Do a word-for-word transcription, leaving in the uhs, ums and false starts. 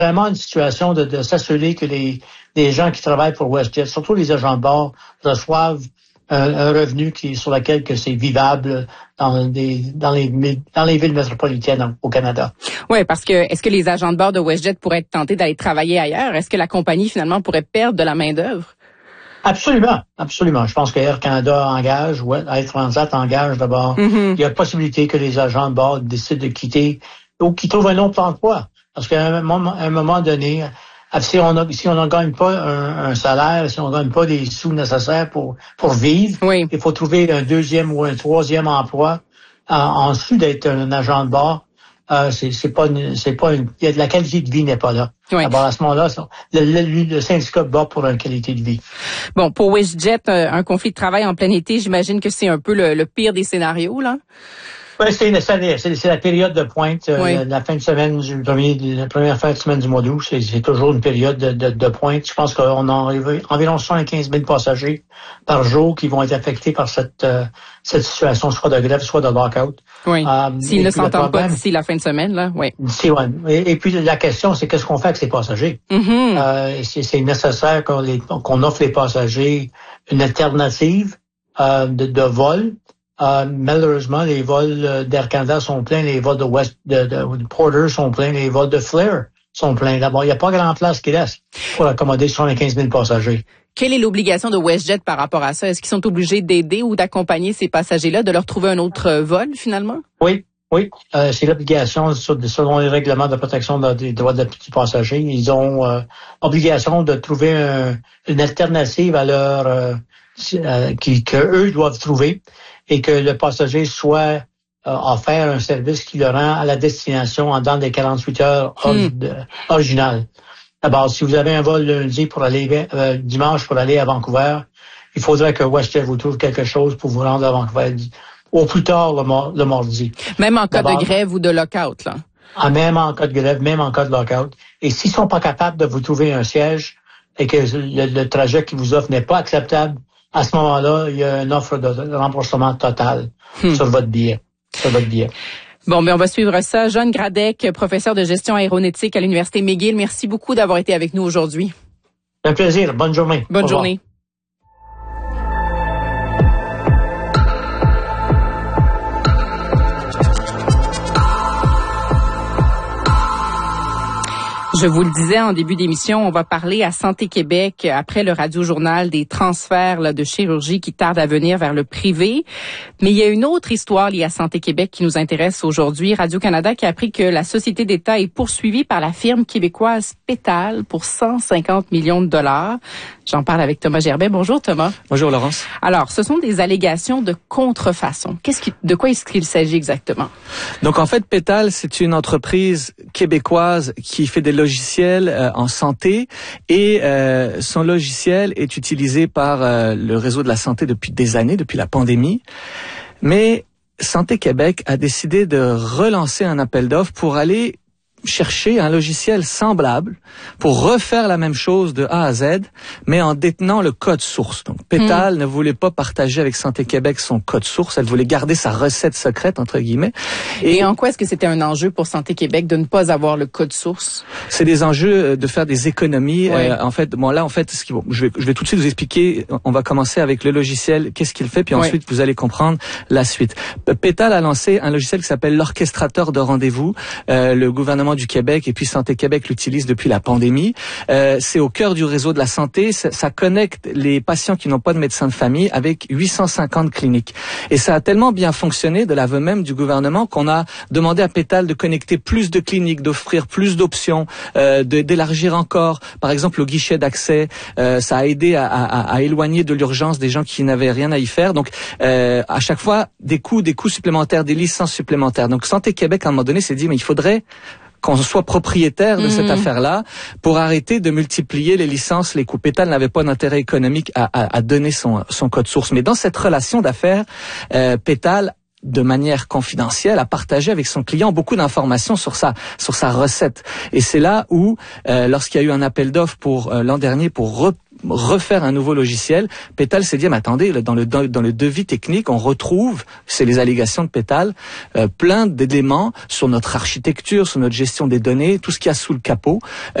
vraiment une situation de, de s'assurer que les, les gens qui travaillent pour WestJet, surtout les agents de bord, reçoivent un, un revenu qui sur lequel que c'est vivable dans des dans les dans les villes métropolitaines au Canada. Oui, parce que est-ce que les agents de bord de WestJet pourraient être tentés d'aller travailler ailleurs? Est-ce que la compagnie finalement pourrait perdre de la main-d'œuvre? Absolument, absolument. Je pense que Air Canada engage, ou Air Transat engage d'abord. Mm-hmm. Il y a possibilité que les agents de bord décident de quitter ou qu'ils trouvent un autre emploi. Parce qu'à un moment, à un moment donné, si on a, si on ne gagne pas un, un salaire, si on ne gagne pas les sous nécessaires pour pour vivre, oui. Il faut trouver un deuxième ou un troisième emploi en, en dessous d'être un agent de bord. Euh, c'est, c'est pas une, c'est pas une, la qualité de vie n'est pas là. Oui. D'abord, à ce moment-là, le, le, le syndicat bat pour une qualité de vie. Bon, pour WestJet, un conflit de travail en plein été, j'imagine que c'est un peu le, le pire des scénarios, là? Oui, c'est, c'est, c'est, c'est la période de pointe, oui. euh, la fin de semaine du premier, la première fin de semaine du mois d'août, c'est, c'est toujours une période de, de, de pointe. Je pense qu'on a environ soixante-quinze mille passagers par jour qui vont être affectés par cette, euh, cette situation, soit de grève, soit de lockout. Oui. Euh, S'ils ne s'entendent pas d'ici la fin de semaine, là, oui. C'est, ouais. et, et puis la question, c'est qu'est-ce qu'on fait avec ces passagers? Mm-hmm. Euh, c'est, c'est nécessaire qu'on, les, qu'on offre les passagers une alternative euh, de, de vol. Euh, malheureusement, les vols d'Air Canada sont pleins, les vols de West, de, de, de Porter sont pleins, les vols de Flair sont pleins. D'abord, il n'y a pas grand place qui reste pour accommoder soixante-quinze mille passagers. Quelle est l'obligation de WestJet par rapport à ça? Est-ce qu'ils sont obligés d'aider ou d'accompagner ces passagers-là, de leur trouver un autre vol, finalement? Oui, oui. Euh, c'est l'obligation, selon les règlements de protection des droits des petits passagers. Ils ont euh, obligation de trouver un, une alternative à leur... Euh, euh, qui, que eux doivent trouver et que le passager soit euh, offert un service qui le rend à la destination en dans des quarante-huit heures mm. originales. D'abord, si vous avez un vol lundi pour aller euh, dimanche pour aller à Vancouver, il faudrait que WestJet vous trouve quelque chose pour vous rendre à Vancouver au plus tard le, mo- le mardi. Même en cas D'abord, de grève ou de lockout, là. Ah, même en cas de grève, même en cas de lockout. Et s'ils sont pas capables de vous trouver un siège et que le, le trajet qu'ils vous offrent n'est pas acceptable, à ce moment-là, il y a une offre de remboursement total hmm. sur votre billet. Sur votre billet. Bon, ben on va suivre ça. John Gradec, professeur de gestion aéronautique à l'Université McGill, merci beaucoup d'avoir été avec nous aujourd'hui. Un plaisir. Bonne journée. Bonne journée. Je vous le disais en début d'émission, on va parler à Santé Québec après le Radio-Journal des transferts là, de chirurgie qui tardent à venir vers le privé. Mais il y a une autre histoire liée à Santé Québec qui nous intéresse aujourd'hui. Radio-Canada qui a appris que la société d'État est poursuivie par la firme québécoise Pétale pour cent cinquante millions de dollars. J'en parle avec Thomas Gerbet. Bonjour Thomas. Bonjour Laurence. Alors, ce sont des allégations de contrefaçon. Qu'est-ce qui, de quoi est-ce qu'il s'agit exactement? Donc en fait, Pétale, c'est une entreprise québécoise qui fait des logiciels euh, en santé et euh, son logiciel est utilisé par euh, le réseau de la santé depuis des années, depuis la pandémie. Mais Santé Québec a décidé de relancer un appel d'offres pour aller chercher un logiciel semblable pour refaire la même chose de A à Z, mais en détenant le code source. Donc, Pétale mmh. ne voulait pas partager avec Santé Québec son code source. Elle voulait garder sa recette secrète, entre guillemets. Et, Et en quoi est-ce que c'était un enjeu pour Santé Québec de ne pas avoir le code source? C'est des enjeux de faire des économies. Oui. Euh, en fait, bon, là, en fait, ce qui, bon, je vais, je vais tout de suite vous expliquer. On va commencer avec le logiciel. Qu'est-ce qu'il fait? Puis oui. ensuite, vous allez comprendre la suite. Pétale a lancé un logiciel qui s'appelle l'orchestrateur de rendez-vous. Euh, le gouvernement du Québec et puis Santé Québec l'utilise depuis la pandémie. Euh, c'est au cœur du réseau de la santé. Ça, ça connecte les patients qui n'ont pas de médecin de famille avec huit cent cinquante cliniques. Et ça a tellement bien fonctionné de l'aveu même du gouvernement qu'on a demandé à Pétale de connecter plus de cliniques, d'offrir plus d'options, euh, de, d'élargir encore, par exemple, le guichet d'accès. Euh, ça a aidé à, à, à éloigner de l'urgence des gens qui n'avaient rien à y faire. Donc, euh, à chaque fois, des coûts, des coûts supplémentaires, des licences supplémentaires. Donc, Santé Québec, à un moment donné, s'est dit, mais il faudrait qu'on soit propriétaire de mmh. cette affaire-là pour arrêter de multiplier les licences, les coûts. Pétale n'avait pas d'intérêt économique à, à, à donner son, son code source. Mais dans cette relation d'affaires, euh, Pétale, de manière confidentielle, a partagé avec son client beaucoup d'informations sur sa sur sa recette. Et c'est là où, euh, lorsqu'il y a eu un appel d'offres pour euh, l'an dernier pour re- refaire un nouveau logiciel. Pétale s'est dit, mais attendez, dans le, dans, dans le devis technique, on retrouve, c'est les allégations de Pétale, euh, plein d'éléments sur notre architecture, sur notre gestion des données, tout ce qu'il y a sous le capot.